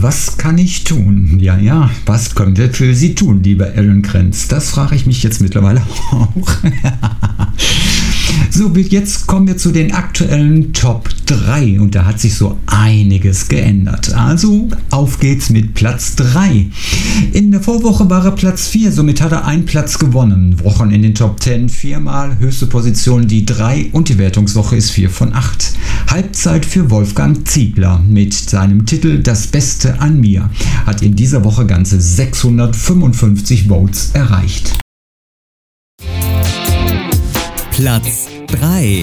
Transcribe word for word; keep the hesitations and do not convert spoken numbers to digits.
was kann ich tun? Ja, ja, was können wir für Sie tun, lieber Aaron Krenz? Das frage ich mich jetzt mittlerweile auch. So, jetzt kommen wir zu den aktuellen Top drei und da hat sich so einiges geändert. Also, auf geht's mit Platz drei. In der Vorwoche war er Platz vier, somit hat er einen Platz gewonnen. Wochen in den Top zehn, viermal, höchste Position die drei und die Wertungswoche ist vier von acht. Halbzeit für Wolfgang Ziegler mit seinem Titel Das Beste an mir hat in dieser Woche ganze sechshundertfünfundfünfzig Votes erreicht. Platz drei.